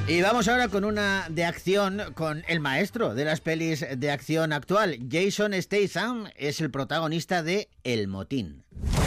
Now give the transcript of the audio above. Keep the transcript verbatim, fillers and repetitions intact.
Y vamos ahora con una de acción, con el maestro de las pelis de acción actual. Jason Statham es el protagonista de El Motín.